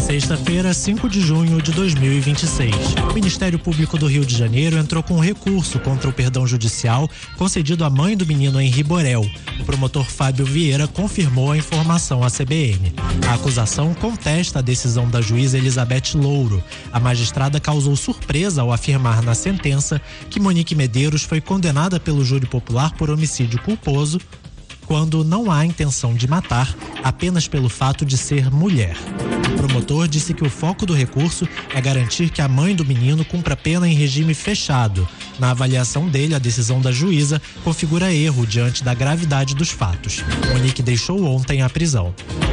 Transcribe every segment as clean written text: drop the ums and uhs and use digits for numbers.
Sexta-feira, 5 de junho de 2026. O Ministério Público do Rio de Janeiro entrou com um recurso contra o perdão judicial concedido à mãe do menino Henri Borel. O promotor Fábio Vieira confirmou a informação à CBN. A acusação contesta a decisão da juíza Elizabeth Louro. A magistrada causou surpresa ao afirmar na sentença que Monique Medeiros foi condenada pelo júri popular por homicídio culposo quando não há intenção de matar, apenas pelo fato de ser mulher. O promotor disse que o foco do recurso é garantir que a mãe do menino cumpra pena em regime fechado. Na avaliação dele, a decisão da juíza configura erro diante da gravidade dos fatos. Monique deixou ontem a prisão.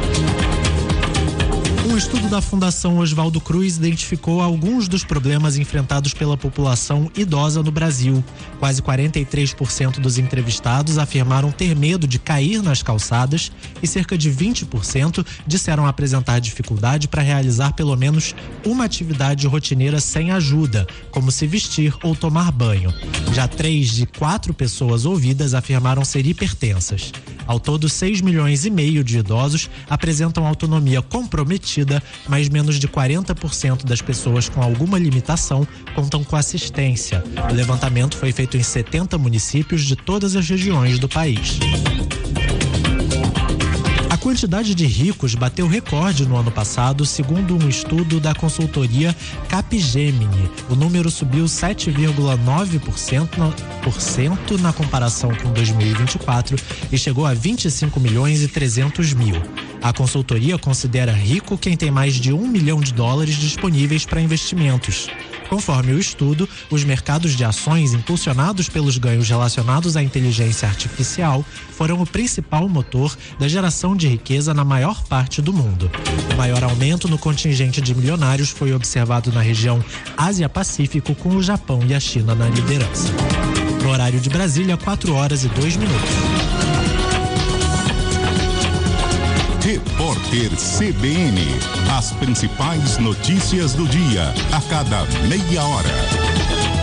Um estudo da Fundação Oswaldo Cruz identificou alguns dos problemas enfrentados pela população idosa no Brasil. Quase 43% dos entrevistados afirmaram ter medo de cair nas calçadas e cerca de 20% disseram apresentar dificuldade para realizar pelo menos uma atividade rotineira sem ajuda, como se vestir ou tomar banho. Já 3 de 4 pessoas ouvidas afirmaram ser hipertensas. Ao todo, 6,5 milhões de idosos apresentam autonomia comprometida, mas menos de 40% das pessoas com alguma limitação contam com assistência. O levantamento foi feito em 70 municípios de todas as regiões do país. A quantidade de ricos bateu recorde no ano passado, segundo um estudo da consultoria Capgemini. O número subiu 7,9% na comparação com 2024 e chegou a 25,3 milhões. A consultoria considera rico quem tem mais de $1 milhão disponíveis para investimentos. Conforme o estudo, os mercados de ações impulsionados pelos ganhos relacionados à inteligência artificial foram o principal motor da geração de riqueza na maior parte do mundo. O maior aumento no contingente de milionários foi observado na região Ásia-Pacífico, com o Japão e a China na liderança. No horário de Brasília, 4h02. Repórter CBN. As principais notícias do dia, a cada meia hora.